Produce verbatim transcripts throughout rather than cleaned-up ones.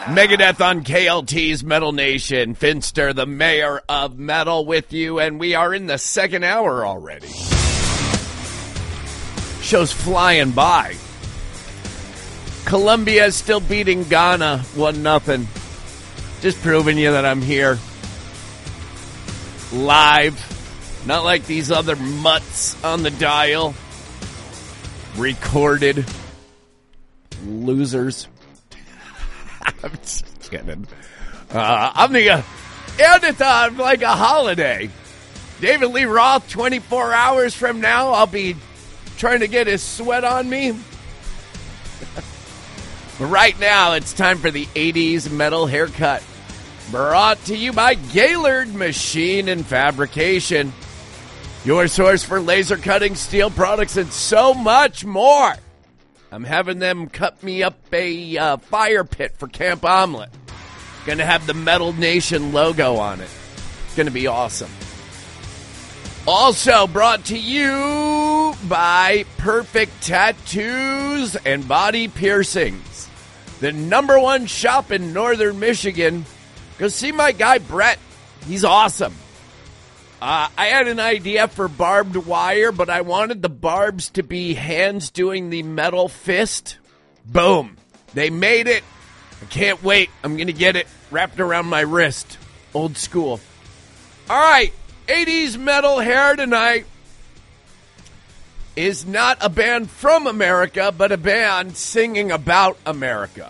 Megadeth on K L T's Metal Nation. Finster, the mayor of metal, with you, and we are in the second hour already. Show's flying by. Colombia is still beating Ghana one nothing. Just proving you that I'm here. Live. Not like these other mutts on the dial. Recorded. Losers. I'm just kidding. Uh, I'm the, uh, and it's uh, like a holiday. David Lee Roth, twenty-four hours from now, I'll be trying to get his sweat on me. But right now, it's time for the eighties metal haircut. Brought to you by Gaylord Machine and Fabrication. Your source for laser cutting, steel products, and so much more. I'm having them cut me up a uh, fire pit for Camp Omelet. Going to have the Metal Nation logo on it. It's going to be awesome. Also brought to you by Perfect Tattoos and Body Piercings. The number one shop in northern Michigan. Go see my guy Brett. He's awesome. Uh, I had an idea for barbed wire, but I wanted the barbs to be hands doing the metal fist. Boom. They made it. I can't wait. I'm going to get it wrapped around my wrist. Old school. All right. eighties metal hair tonight is not a band from America, but a band singing about America.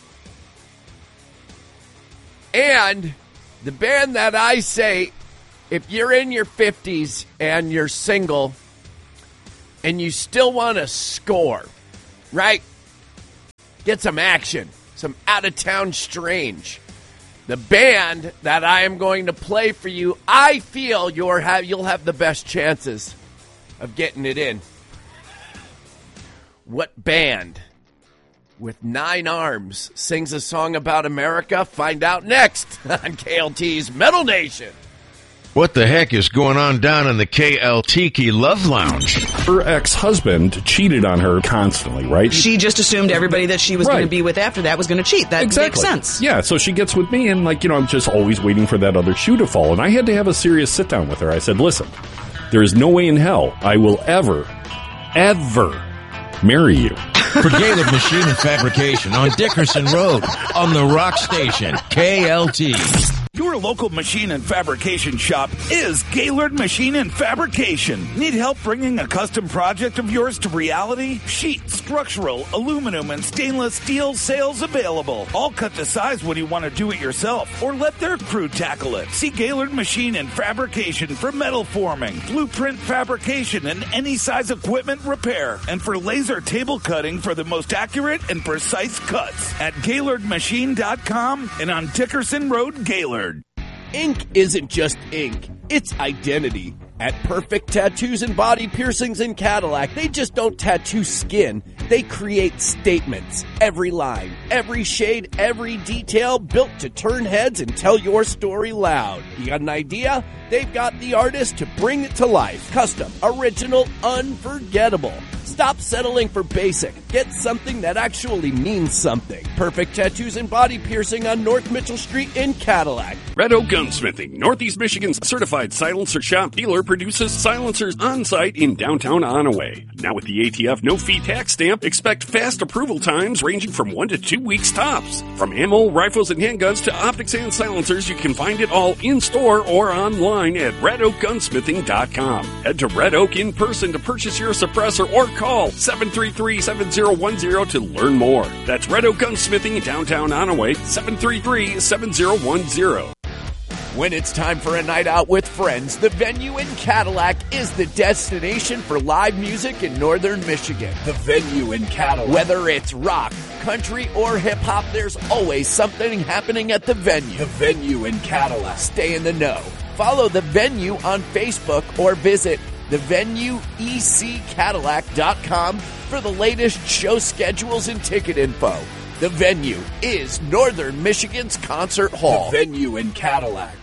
And the band that I say, if you're in your fifties and you're single and you still want to score, right? Get some action, some out-of-town strange. The band that I am going to play for you, I feel you're have, you'll have the best chances of getting it in. What band with nine arms sings a song about America? Find out next on K L T's Metal Nation. What the heck is going on down in the K L Tiki Love Lounge? Her ex-husband cheated on her constantly, right? She just assumed everybody that she was right. going to be with after that was going to cheat. That exactly. makes sense. Yeah, so she gets with me, and, like, you know, I'm just always waiting for that other shoe to fall. And I had to have a serious sit-down with her. I said, listen, there is no way in hell I will ever, ever marry you. For Gaylord Machine and Fabrication on Dickerson Road on the Rock Station, K L T. Your local machine and fabrication shop is Gaylord Machine and Fabrication. Need help bringing a custom project of yours to reality? Sheet, structural, aluminum, and stainless steel sales available. All cut to size when you want to do it yourself or let their crew tackle it. See Gaylord Machine and Fabrication for metal forming, blueprint fabrication, and any size equipment repair. And for laser table cutting for the most accurate and precise cuts at Gaylord Machine dot com and on Dickerson Road, Gaylord. Ink isn't just ink, it's identity. At Perfect Tattoos and Body Piercings in Cadillac, they just don't tattoo skin, they create statements. Every line, every shade, every detail built to turn heads and tell your story loud. You got an idea? They've got the artist to bring it to life. Custom, original, unforgettable. Stop settling for basic. Get something that actually means something. Perfect Tattoos and Body Piercing on North Mitchell Street in Cadillac. Red Oak Gunsmithing, Northeast Michigan's certified silencer shop dealer, produces silencers on-site in downtown Onaway. Now with the A T F no-fee tax stamp, expect fast approval times ranging from one to two weeks tops. From ammo, rifles, and handguns to optics and silencers, you can find it all in-store or online at red oak gunsmithing dot com. Head to Red Oak in person to purchase your suppressor or call seven three three, seven zero one zero to learn more. That's Red Oak Gunsmithing, downtown Onaway, seven three three, seven zero one zero. When it's time for a night out with friends, the Venue in Cadillac is the destination for live music in northern Michigan. The Venue in Cadillac. Whether it's rock, country, or hip-hop, there's always something happening at the Venue. The Venue in Cadillac. Stay in the know. Follow the Venue on Facebook or visit the venue e c cadillac dot com for the latest show schedules and ticket info. The Venue is Northern Michigan's concert hall. The Venue in Cadillac.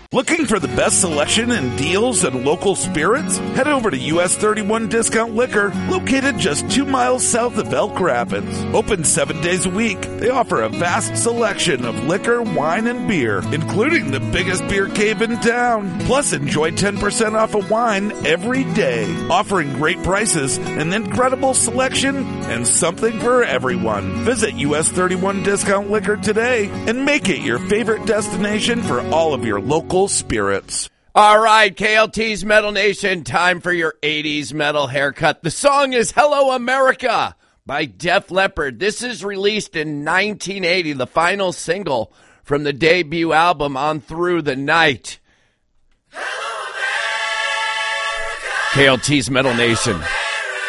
Looking for the best selection and deals and local spirits? Head over to U S thirty-one Discount Liquor, located just two miles south of Elk Rapids. Open seven days a week, they offer a vast selection of liquor, wine, and beer, including the biggest beer cave in town. Plus, enjoy ten percent off of wine every day, offering great prices, an incredible selection, and something for everyone. Visit U S thirty-one Discount Liquor today and make it your favorite destination for all of your local spirits. All right, K L T's Metal Nation, time for your eighties metal haircut. The song is Hello America by Def Leppard. This is released in nineteen eighty, the final single from the debut album On Through the Night. Hello America! K L T's Metal Nation.